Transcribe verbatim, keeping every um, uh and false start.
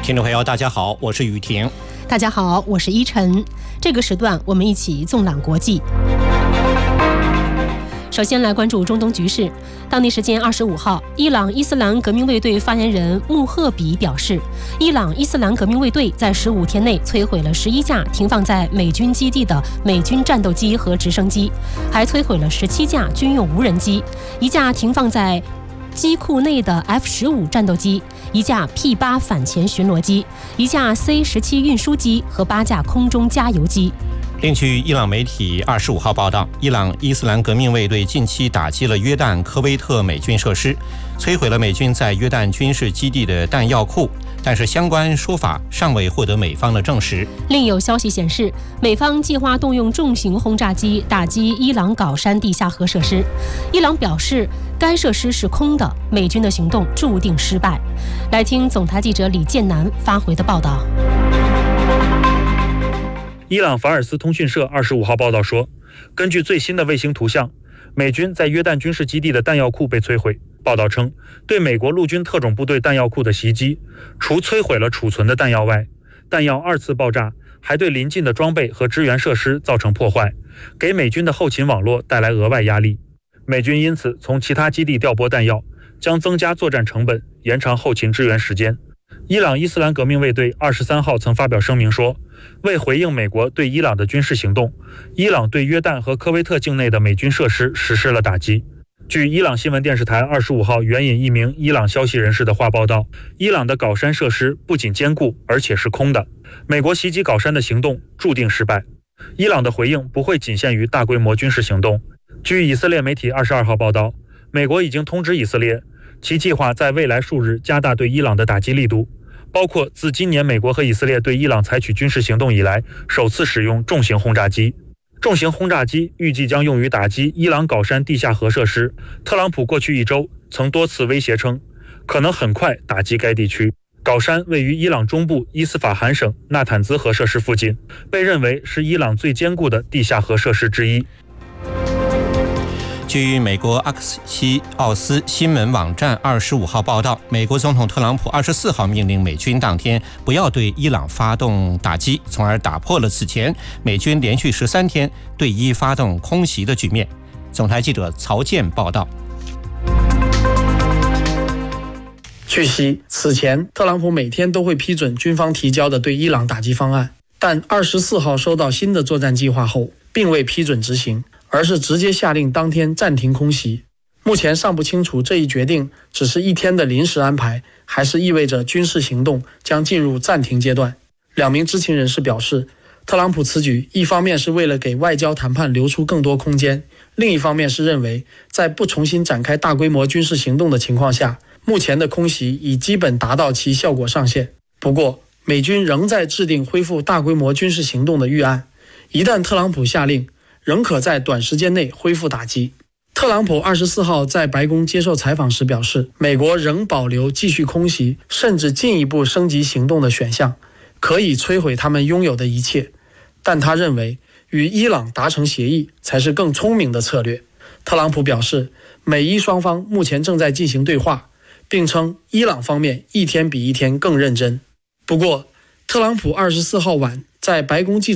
听众朋友大家好，我是雨婷。 大家好，我是依晨。这个时段我们一起纵览国际。首先来关注中东局势。当地时间二十五号，伊朗伊斯兰革命卫队发言人穆赫比表示，伊朗伊斯兰革命卫队在十五天内摧毁了十一架停放在美军基地的美军战斗机和直升机，还摧毁了十七架军用无人机，一架停放在机库内的 F 十五 战斗机，一架 P 八 反潜巡逻机，一架 C 十七 运输机和八架空中加油机。 另据伊朗媒体二十五号报道，伊朗伊斯兰革命卫队近期打击了约旦、科威特美军设施，摧毁了美军在约旦军事基地的弹药库，但是相关说法尚未获得美方的证实。 另有消息显示，美方计划动用重型轰炸机打击伊朗皋山地下核设施。伊朗表示，该设施是空的，美军的行动注定失败。来听总台记者李建南发回的报道。 伊朗法尔斯通讯社二十五号报道说，根据最新的卫星图像，美军在约旦军事基地的弹药库被摧毁。报道称，对美国陆军特种部队弹药库的袭击，除摧毁了储存的弹药外，弹药二次爆炸，还对邻近的装备和支援设施造成破坏，给美军的后勤网络带来额外压力。美军因此从其他基地调拨弹药，将增加作战成本，延长后勤支援时间。伊朗伊斯兰革命卫队二十三号曾发表声明说，为回应美国对伊朗的军事行动，伊朗对约旦和科威特境内的美军设施实施了打击。据伊朗新闻电视台二十五号援引一名伊朗消息人士的话报道，伊朗的皋山设施不仅坚固，而且是空的。美国袭击皋山的行动注定失败。伊朗的回应不会仅限于大规模军事行动。据以色列媒体二十二号报道，美国已经通知以色列，其计划在未来数日加大对伊朗的打击力度，包括自今年美国和以色列对伊朗采取军事行动以来，首次使用重型轰炸机。重型轰炸机预计将用于打击伊朗皋山地下核设施。特朗普过去一周曾多次威胁称，可能很快打击该地区。皋山位于伊朗中部伊斯法罕省纳坦兹核设施附近，被认为是伊朗最坚固的地下核设施之一。 据美国阿克西奥斯新闻网站二十五号报道，美国总统特朗普二十四号命令美军当天不要对伊朗发动打击，从而打破了此前美军连续十三天对伊发动空袭的局面。总台记者曹健报道。 据悉，此前特朗普每天都会批准军方提交的对伊朗打击方案，但二十四号收到新的作战计划后，并未批准执行，而是直接下令当天暂停空袭。目前尚不清楚这一决定只是一天的临时安排，还是意味着军事行动将进入暂停阶段。两名知情人士表示，特朗普此举一方面是为了给外交谈判留出更多空间，另一方面是认为在不重新展开大规模军事行动的情况下，目前的空袭已基本达到其效果上限。不过，美军仍在制定恢复大规模军事行动的预案，一旦特朗普下令，仍可在短时间内恢复打击。特朗普二十四号在白宫接受采访时表示，美国仍保留继续空袭，甚至进一步升级行动的选项，可以摧毁他们拥有的一切。但他认为，与伊朗达成协议才是更聪明的策略。特朗普表示，美伊双方目前正在进行对话，并称伊朗方面一天比一天更认真。不过，特朗普二十四号晚在白宫记者